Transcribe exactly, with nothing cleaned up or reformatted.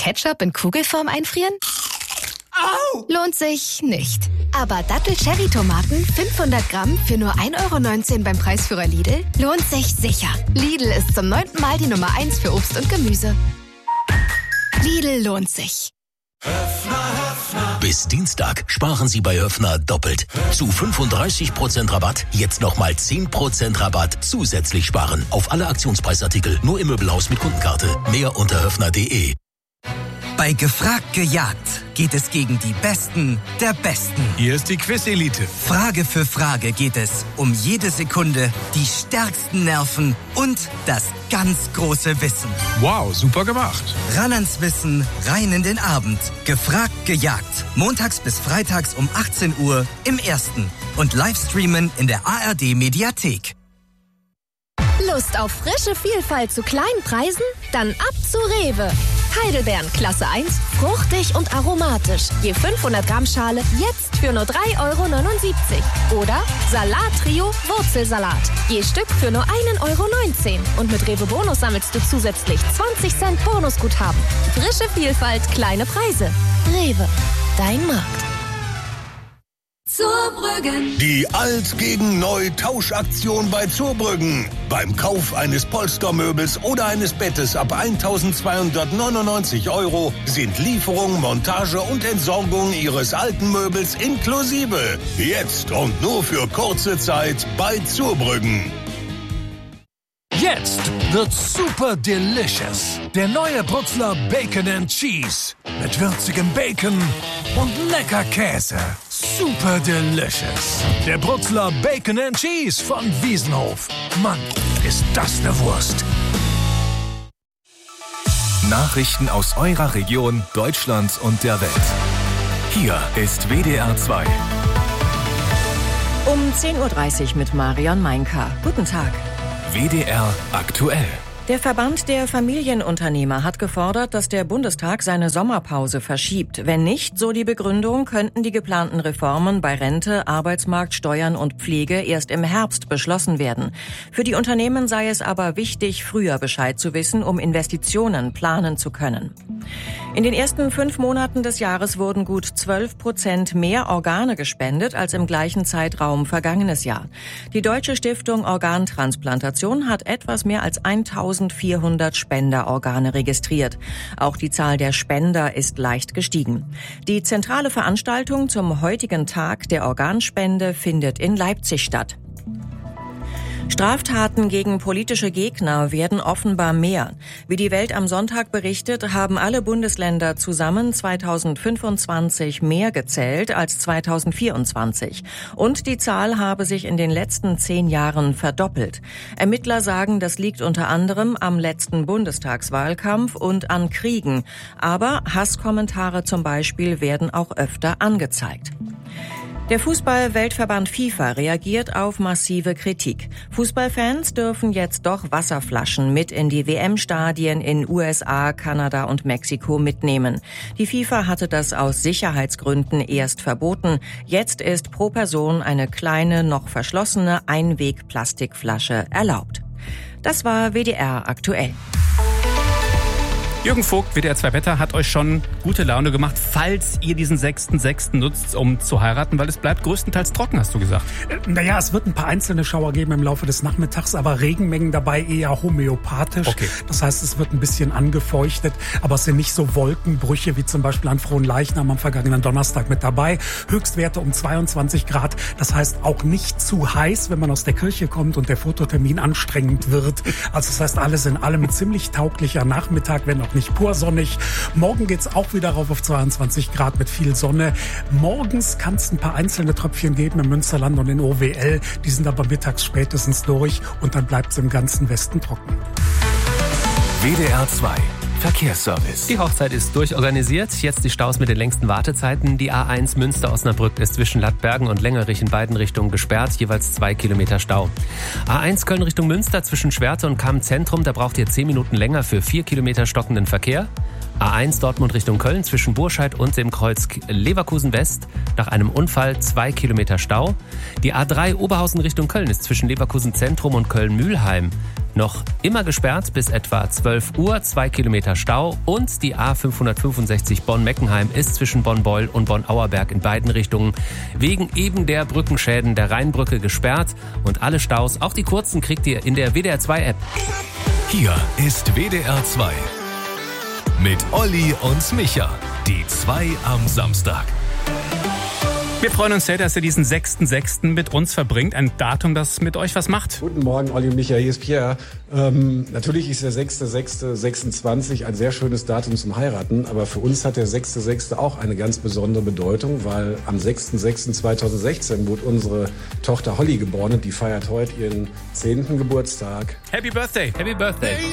Ketchup in Kugelform einfrieren? Au! Lohnt sich nicht. Aber Dattel-Cherry-Tomaten fünfhundert Gramm für nur ein Euro neunzehn beim Preisführer Lidl lohnt sich sicher. Lidl ist zum neunten Mal die Nummer eins für Obst und Gemüse. Lidl lohnt sich. Bis Dienstag sparen Sie bei Höfner doppelt. Zu fünfunddreißig Prozent Rabatt, jetzt nochmal zehn Prozent Rabatt zusätzlich sparen. Auf alle Aktionspreisartikel, nur im Möbelhaus mit Kundenkarte. Mehr unter höfner punkt de. Bei Gefragt gejagt geht es gegen die Besten der Besten. Hier ist die Quiz-Elite. Frage für Frage geht es um jede Sekunde, die stärksten Nerven und das ganz große Wissen. Wow, super gemacht. Ran ans Wissen, rein in den Abend. Gefragt gejagt. Montags bis freitags um achtzehn Uhr im Ersten. Und Livestreamen in der A R D-Mediathek. Lust auf frische Vielfalt zu kleinen Preisen? Dann ab zu Rewe. Heidelbeeren Klasse eins, fruchtig und aromatisch. Je fünfhundert Gramm Schale jetzt für nur drei Euro neunundsiebzig. Oder Salat-Trio Wurzelsalat. Je Stück für nur ein Euro neunzehn. Und mit Rewe Bonus sammelst du zusätzlich zwanzig Cent Bonusguthaben. Frische Vielfalt, kleine Preise. Rewe, dein Markt. Zurbrüggen. Die Alt gegen Neu Tauschaktion bei Zurbrüggen. Beim Kauf eines Polstermöbels oder eines Bettes ab eintausendzweihundertneunundneunzig Euro sind Lieferung, Montage und Entsorgung Ihres alten Möbels inklusive. Jetzt und nur für kurze Zeit bei Zurbrüggen. Jetzt wird super delicious. Der neue Bruxler Bacon and Cheese. Mit würzigem Bacon und lecker Käse. Super delicious. Der Bruxler Bacon and Cheese von Wiesenhof. Mann, ist das eine Wurst. Nachrichten aus eurer Region, Deutschlands und der Welt. Hier ist W D R zwei. Um zehn Uhr dreißig mit Marion Meinka. Guten Tag. W D R aktuell. Der Verband der Familienunternehmer hat gefordert, dass der Bundestag seine Sommerpause verschiebt. Wenn nicht, so die Begründung, könnten die geplanten Reformen bei Rente, Arbeitsmarkt, Steuern und Pflege erst im Herbst beschlossen werden. Für die Unternehmen sei es aber wichtig, früher Bescheid zu wissen, um Investitionen planen zu können. In den ersten fünf Monaten des Jahres wurden gut zwölf Prozent mehr Organe gespendet als im gleichen Zeitraum vergangenes Jahr. Die Deutsche Stiftung Organtransplantation hat etwas mehr als eintausendvierhundert Spenderorgane registriert. Auch die Zahl der Spender ist leicht gestiegen. Die zentrale Veranstaltung zum heutigen Tag der Organspende findet in Leipzig statt. Straftaten gegen politische Gegner werden offenbar mehr. Wie die Welt am Sonntag berichtet, haben alle Bundesländer zusammen zweitausendfünfundzwanzig mehr gezählt als zweitausendvierundzwanzig. Und die Zahl habe sich in den letzten zehn Jahren verdoppelt. Ermittler sagen, das liegt unter anderem am letzten Bundestagswahlkampf und an Kriegen. Aber Hasskommentare zum Beispiel werden auch öfter angezeigt. Der Fußball-Weltverband FIFA reagiert auf massive Kritik. Fußballfans dürfen jetzt doch Wasserflaschen mit in die W M-Stadien in U S A, Kanada und Mexiko mitnehmen. Die FIFA hatte das aus Sicherheitsgründen erst verboten. Jetzt ist pro Person eine kleine, noch verschlossene Einweg-Plastikflasche erlaubt. Das war W D R aktuell. Jürgen Vogt, W D R zwei Wetter, hat euch schon gute Laune gemacht, falls ihr diesen sechsten sechsten nutzt, um zu heiraten, weil es bleibt größtenteils trocken, hast du gesagt. Naja, es wird ein paar einzelne Schauer geben im Laufe des Nachmittags, aber Regenmengen dabei eher homöopathisch. Okay. Das heißt, es wird ein bisschen angefeuchtet, aber es sind nicht so Wolkenbrüche wie zum Beispiel an Fronleichnam am vergangenen Donnerstag mit dabei. Höchstwerte um zweiundzwanzig Grad, das heißt auch nicht zu heiß, wenn man aus der Kirche kommt und der Fototermin anstrengend wird. Also das heißt, alles in allem ziemlich tauglicher Nachmittag, wenn auch nicht pur sonnig. Morgen geht's auch wieder rauf auf zweiundzwanzig Grad mit viel Sonne. Morgens kann es ein paar einzelne Tröpfchen geben im Münsterland und in O W L. Die sind aber mittags spätestens durch und dann bleibt es im ganzen Westen trocken. W D R zwei Verkehrsservice. Die Hochzeit ist durchorganisiert. Jetzt die Staus mit den längsten Wartezeiten. Die A eins Münster-Osnabrück ist zwischen Lattbergen und Lengerich in beiden Richtungen gesperrt. Jeweils zwei Kilometer Stau. A eins Köln Richtung Münster zwischen Schwerte und Kamm-Zentrum. Da braucht ihr zehn Minuten länger für vier Kilometer stockenden Verkehr. A eins Dortmund Richtung Köln zwischen Burscheid und dem Kreuz Leverkusen West. Nach einem Unfall zwei Kilometer Stau. Die A drei Oberhausen Richtung Köln ist zwischen Leverkusen Zentrum und Köln-Mühlheim. Noch immer gesperrt bis etwa zwölf Uhr, zwei Kilometer Stau und die A fünfhundertfünfundsechzig Bonn-Meckenheim ist zwischen Bonn-Beul und Bonn-Auerberg in beiden Richtungen wegen eben der Brückenschäden der Rheinbrücke gesperrt und alle Staus, auch die kurzen, kriegt ihr in der W D R zwei App. Hier ist W D R zwei mit Olli und Micha, die zwei am Samstag. Wir freuen uns sehr, dass ihr diesen sechsten sechsten mit uns verbringt. Ein Datum, das mit euch was macht. Guten Morgen, Olli und Micha, hier ist Pierre. Ähm, natürlich ist der sechster sechster sechsundzwanzig ein sehr schönes Datum zum Heiraten, aber für uns hat der sechster sechster auch eine ganz besondere Bedeutung, weil am sechster sechster zweitausendsechzehn wurde unsere Tochter Holly geboren und die feiert heute ihren zehnten Geburtstag. Happy Birthday! Happy Birthday!